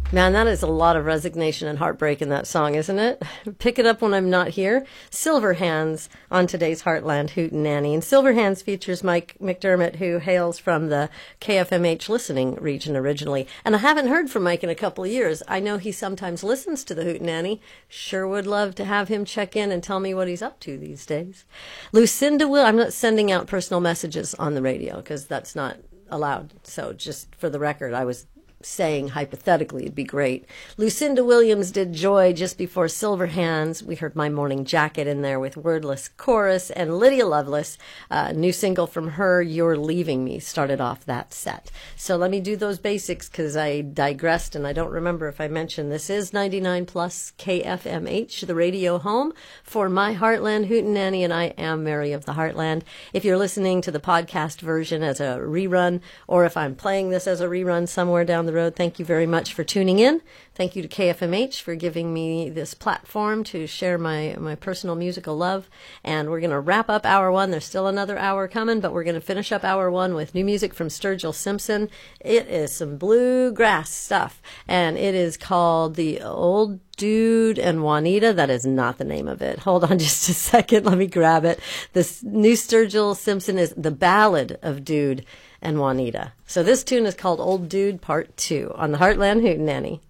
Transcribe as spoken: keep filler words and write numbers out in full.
Man, that is a lot of resignation and heartbreak in that song, isn't it? Pick it up when I'm not here. Silverhands on today's Heartland Hootenanny. And Silverhands features Mike McDermott, who hails from the K F M H listening region originally. And I haven't heard from Mike in a couple of years. I know he sometimes listens to the Hootenanny. Sure would love to have him check in and tell me what he's up to these days. Lucinda Will, I'm not sending out personal messages on the radio because that's not allowed. So just for the record, I was saying hypothetically it'd be great. Lucinda Williams did Joy just before Silverhands. We heard My Morning Jacket in there with Wordless Chorus, and Lydia Lovelace, uh, new single from her, You're Leaving Me, started off that set. So let me do those basics because I digressed and I don't remember if I mentioned this is ninety-nine plus K F M H, the radio home for My Heartland Hootenanny, and I am Mary of the Heartland. If you're listening to the podcast version as a rerun, or if I'm playing this as a rerun somewhere down the road, thank you very much for tuning in. Thank you to K F M H for giving me this platform to share my, my personal musical love. And we're going to wrap up hour one. There's still another hour coming, but we're going to finish up hour one with new music from Sturgill Simpson. It is some bluegrass stuff, and it is called The Old Dude and Juanita. That is not the name of it. Hold on just a second. Let me grab it. This new Sturgill Simpson is The Ballad of Dude and Juanita. So this tune is called Old Dude Part two on the Heartland Hootenanny.